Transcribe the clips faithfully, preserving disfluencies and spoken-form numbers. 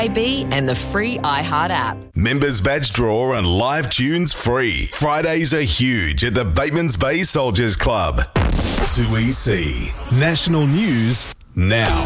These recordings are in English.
A B and the free iHeart app. Members badge draw and live tunes free. Fridays are huge at the Batemans Bay Soldiers Club. two E C National News now.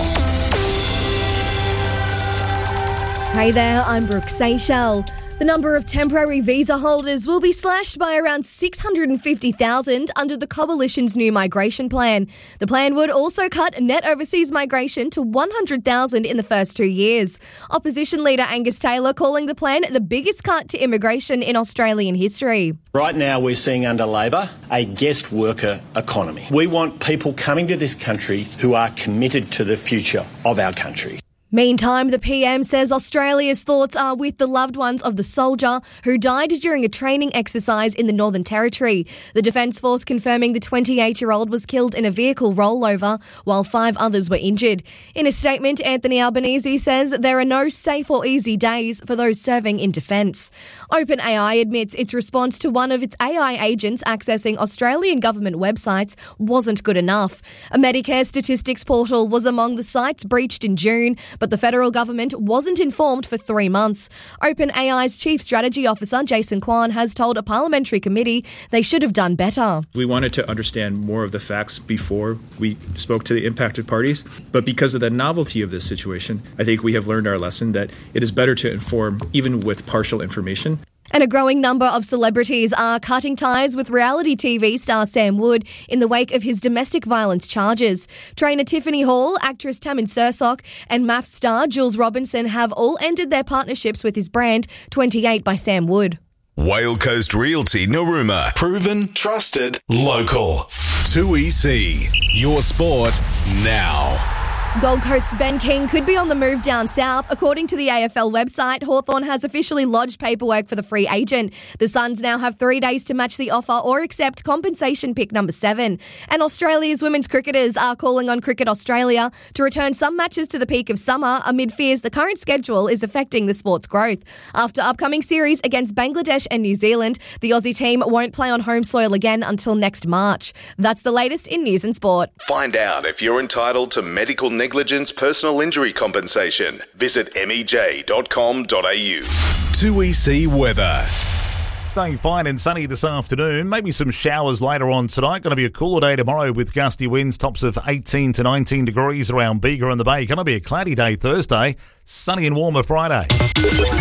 Hey there, I'm Brooke Seychelles. The number of temporary visa holders will be slashed by around six hundred fifty thousand under the Coalition's new migration plan. The plan would also cut net overseas migration to one hundred thousand in the first two years. Opposition leader Angus Taylor calling the plan the biggest cut to immigration in Australian history. Right now we're seeing under Labor a guest worker economy. We want people coming to this country who are committed to the future of our country. Meantime, the P M says Australia's thoughts are with the loved ones of the soldier who died during a training exercise in the Northern Territory. The Defence Force confirming the twenty-eight-year-old was killed in a vehicle rollover while five others were injured. In a statement, Anthony Albanese says there are no safe or easy days for those serving in defence. OpenAI admits its response to one of its A I agents accessing Australian government websites wasn't good enough. A Medicare statistics portal was among the sites breached in June, but the federal government wasn't informed for three months. OpenAI's Chief Strategy Officer, Jason Kwan, has told a parliamentary committee they should have done better. We wanted to understand more of the facts before we spoke to the impacted parties, but because of the novelty of this situation, I think we have learned our lesson that it is better to inform even with partial information. And a growing number of celebrities are cutting ties with reality T V star Sam Wood in the wake of his domestic violence charges. Trainer Tiffany Hall, actress Tammin Sursok and M A F star Jules Robinson have all ended their partnerships with his brand, twenty-eight by Sam Wood. Whale Coast Realty Narooma. Proven, trusted, local. two E C. Your sport now. Gold Coast's Ben King could be on the move down south. According to the A F L website, Hawthorn has officially lodged paperwork for the free agent. The Suns now have three days to match the offer or accept compensation pick number seven. And Australia's women's cricketers are calling on Cricket Australia to return some matches to the peak of summer amid fears the current schedule is affecting the sport's growth. After upcoming series against Bangladesh and New Zealand, the Aussie team won't play on home soil again until next March. That's the latest in news and sport. Find out if you're entitled to medical negligence personal injury compensation. Visit m e j dot com dot a u. two E C weather. Staying fine and sunny this afternoon. Maybe some showers later on tonight. Going to be a cooler day tomorrow with gusty winds, tops of eighteen to nineteen degrees around Bega and the Bay. Going to be a cloudy day Thursday. Sunny and warmer Friday. Ready to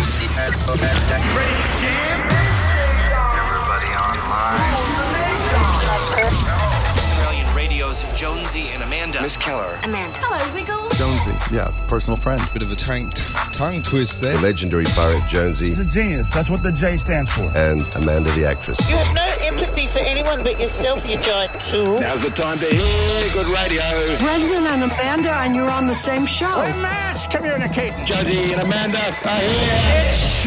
jam? Everybody online. Australian Radio's Jonesy and Amanda. Miss Keller. Amanda. Hello, Wiggles. Jonesy, yeah, personal friend. Bit of a tongue, tongue twist there. The legendary Barrett Jonesy. He's a genius. That's what the J stands for. And Amanda the actress. You have no empathy for anyone but yourself, you giant tool. Now's the time to hear good radio. Brendan and Amanda, and you're on the same show. We're mass communicating. Jonesy and Amanda are here. It's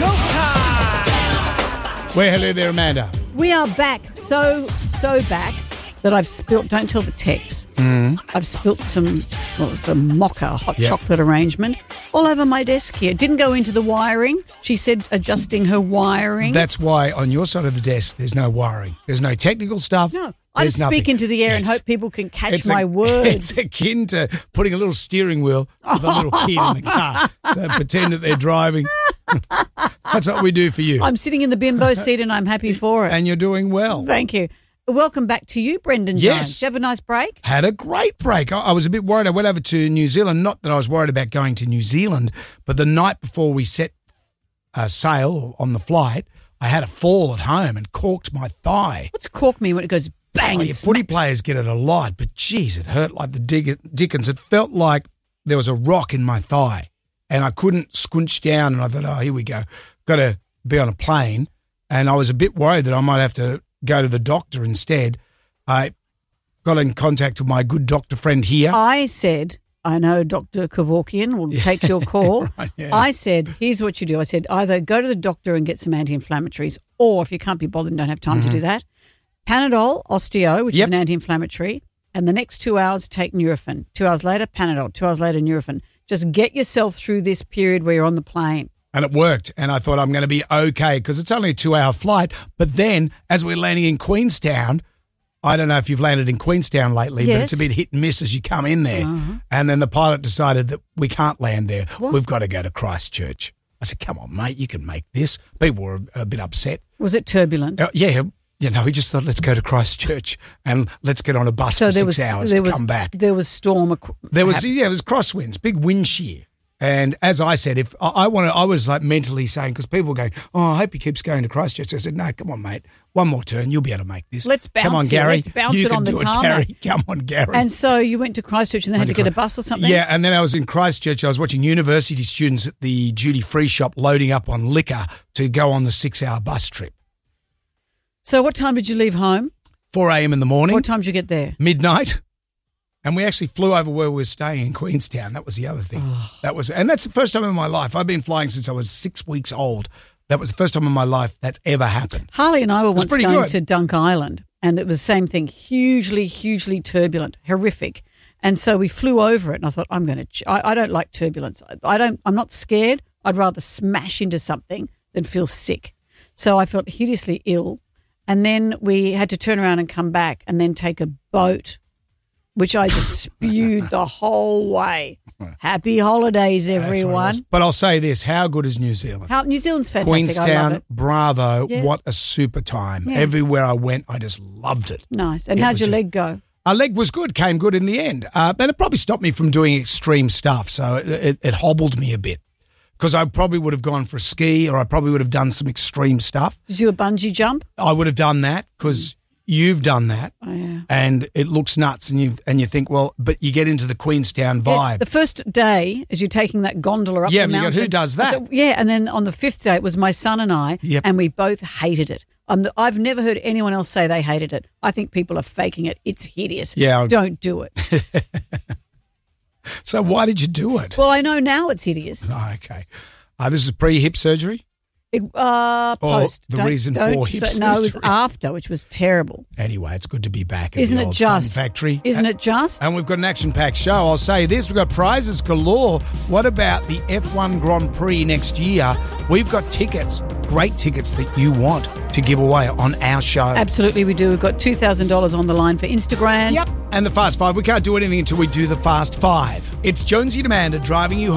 showtime. Well, hello there, Amanda. We are back, so, so back that I've spilt, don't tell the Tex, mm. I've spilt some, well, some mocha, hot yep. chocolate arrangement all over my desk here. Didn't go into the wiring. She said adjusting her wiring. That's why on your side of the desk there's no wiring. There's no technical stuff. No. I just speak into the air it's, and hope people can catch my a, words. It's akin to putting a little steering wheel with a little kid in the car. So pretend that they're driving. That's what we do for you. I'm sitting in the bimbo seat and I'm happy for it. And you're doing well. Thank you. Welcome back to you, Brendan yes. Jones. Did you have a nice break? Had a great break. I, I was a bit worried. I went over to New Zealand. Not that I was worried about going to New Zealand, but the night before we set uh, sail on the flight, I had a fall at home and corked my thigh. What's cork mean when it goes bang? Oh, and yeah, footy smacks? players get it a lot, but geez, it hurt like the dig- dickens. It felt like there was a rock in my thigh and I couldn't squinch down, and I thought, oh, here we go. Got to be on a plane, and I was a bit worried that I might have to go to the doctor instead. I got in contact with my good doctor friend here. I said, I know Doctor Kevorkian will yeah. take your call. right, yeah. I said, here's what you do. I said, either go to the doctor and get some anti-inflammatories, or if you can't be bothered and don't have time mm-hmm. to do that, Panadol, Osteo, which yep. is an anti-inflammatory, and the next two hours take Nurofen. Two hours later, Panadol. Two hours later, Nurofen. Just get yourself through this period where you're on the plane. And it worked, and I thought I'm going to be okay because it's only a two-hour flight. But then, as we're landing in Queenstown, I don't know if you've landed in Queenstown lately, but Yes. it's a bit hit and miss as you come in there. Uh-huh. And then the pilot decided that we can't land there. What? We've got to go to Christchurch. I said, come on, mate, you can make this. People were a bit upset. Was it turbulent? Uh, yeah, you know, we just thought, let's go to Christchurch and let's get on a bus So for there six was hours there to was come back. there was storm. ac- There was hap- yeah, it was crosswinds, big wind shear. And as I said, if I, I want to, I was like mentally saying, because people were going, oh, I hope he keeps going to Christchurch. I said, no, come on, mate, one more turn, you'll be able to make this. Let's Come on, bounce it. Gary, Let's bounce you it can on the do it, tarmac. Gary. Come on, Gary. And so you went to Christchurch and then had to get a bus or something. Yeah, and then I was in Christchurch. I was watching university students at the duty-free shop loading up on liquor to go on the six-hour bus trip. So what time did you leave home? four a.m. in the morning. What time did you get there? Midnight. And we actually flew over where we were staying in Queenstown. That was the other thing. That was, and that's the first time in my life. I've been flying since I was six weeks old. That was the first time in my life that's ever happened. Harley and I were was once pretty going good. to Dunk Island, and it was the same thing, hugely, hugely turbulent, horrific. And so we flew over it, and I thought, I'm going to. Ch- I, I don't like turbulence. I, I don't. I'm not scared. I'd rather smash into something than feel sick. So I felt hideously ill, and then we had to turn around and come back, and then take a boat, which I just spewed the whole way. Happy holidays, That's what it everyone. was. But I'll say this, how good is New Zealand? How, New Zealand's fantastic. I Queenstown, love it. bravo, Yeah. what a super time. Yeah. Everywhere I went, I just loved it. Nice. And It how'd was your just- leg go? Our leg was good, came good in the end. Uh, but it probably stopped me from doing extreme stuff, so it, it, it hobbled me a bit. Because I probably would have gone for a ski or I probably would have done some extreme stuff. Did you do a bungee jump? I would have done that because you've done that. Oh, yeah. And it looks nuts and you and you think, well, but you get into the Queenstown vibe. Yeah, the first day, as you're taking that gondola up Yeah, the but you go, mountain. who does that? So- yeah, and then on the fifth day, it was my son and I, Yep. and we both hated it. Um, the, I've never heard anyone else say they hated it. I think people are faking it. It's hideous. Yeah. Don't do it. So why did you do it? Well, I know now it's hideous. Oh, okay. Uh, this is pre-hip surgery? It, uh, Or post. the Don't- reason don't for hip say- No, it was surgery. after, which was terrible. Anyway, it's good to be back at Isn't the it old just? Fun Factory. Isn't And- it just? And we've got an action-packed show. I'll say this, we've got prizes galore. What about the F one Grand Prix next year? We've got tickets, great tickets that you want to give away on our show. Absolutely, we do. We've got two thousand dollars on the line for Instagram. Yep. And the Fast Five. We can't do anything until we do the Fast Five. It's Jonesy and Amanda driving you home.